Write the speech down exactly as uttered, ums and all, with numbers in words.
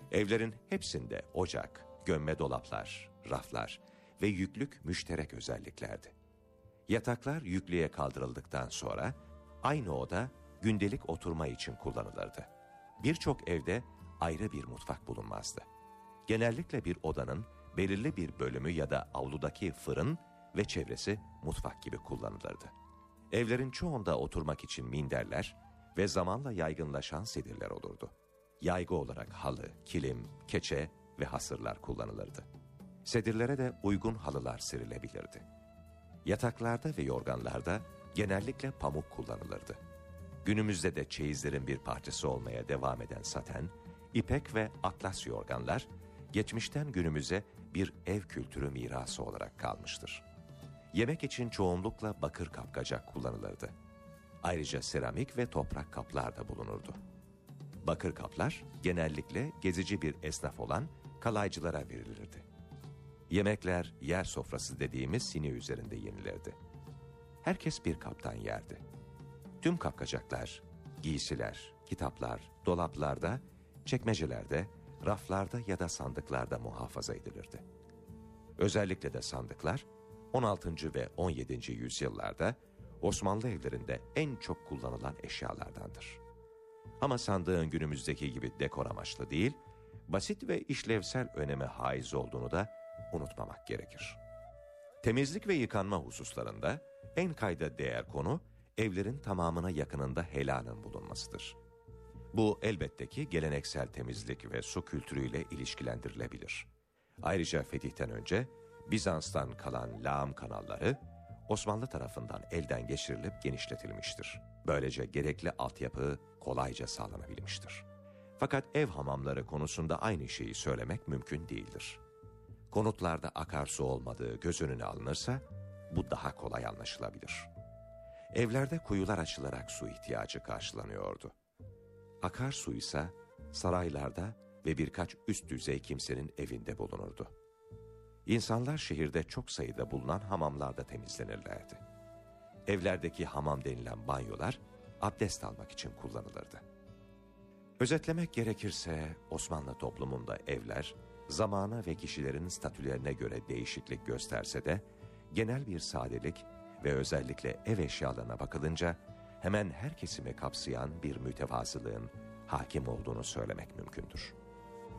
Evlerin hepsinde ocak, gömme dolaplar, raflar ve yüklük müşterek özelliklerdi. Yataklar yüklüğe kaldırıldıktan sonra aynı oda gündelik oturma için kullanılırdı. Birçok evde ayrı bir mutfak bulunmazdı. Genellikle bir odanın belirli bir bölümü ya da avludaki fırın ve çevresi mutfak gibi kullanılırdı. Evlerin çoğunda oturmak için minderler ve zamanla yaygınlaşan sedirler olurdu. Yaygı olarak halı, kilim, keçe ve hasırlar kullanılırdı. Sedirlere de uygun halılar serilebilirdi. Yataklarda ve yorganlarda genellikle pamuk kullanılırdı. Günümüzde de çeyizlerin bir parçası olmaya devam eden saten, ipek ve atlas yorganlar, geçmişten günümüze bir ev kültürü mirası olarak kalmıştır. Yemek için çoğunlukla bakır kapkacak kullanılırdı. Ayrıca seramik ve toprak kaplar da bulunurdu. Bakır kaplar genellikle gezici bir esnaf olan kalaycılara verilirdi. Yemekler yer sofrası dediğimiz sini üzerinde yenilirdi. Herkes bir kaptan yerdi. Tüm kapkacaklar, giysiler, kitaplar, dolaplarda, çekmecelerde, raflarda ya da sandıklarda muhafaza edilirdi. Özellikle de sandıklar on altıncı ve on yedinci yüzyıllarda Osmanlı evlerinde en çok kullanılan eşyalardandır. Ama sandığın günümüzdeki gibi dekor amaçlı değil, basit ve işlevsel öneme haiz olduğunu da unutmamak gerekir. Temizlik ve yıkanma hususlarında en kayda değer konu evlerin tamamına yakınında helalın bulunmasıdır. Bu elbette ki geleneksel temizlik ve su kültürüyle ilişkilendirilebilir. Ayrıca fetihten önce Bizans'tan kalan lağım kanalları Osmanlı tarafından elden geçirilip genişletilmiştir. Böylece gerekli altyapı kolayca sağlanabilmiştir. Fakat ev hamamları konusunda aynı şeyi söylemek mümkün değildir. Konutlarda akarsu olmadığı göz önüne alınırsa bu daha kolay anlaşılabilir. Evlerde kuyular açılarak su ihtiyacı karşılanıyordu. Akarsu ise saraylarda ve birkaç üst düzey kimsenin evinde bulunurdu. İnsanlar şehirde çok sayıda bulunan hamamlarda temizlenirlerdi. Evlerdeki hamam denilen banyolar abdest almak için kullanılırdı. Özetlemek gerekirse Osmanlı toplumunda evler zamana ve kişilerin statülerine göre değişiklik gösterse de genel bir sadelik ve özellikle ev eşyalarına bakılınca hemen her kesimi kapsayan bir mütevazılığın hakim olduğunu söylemek mümkündür.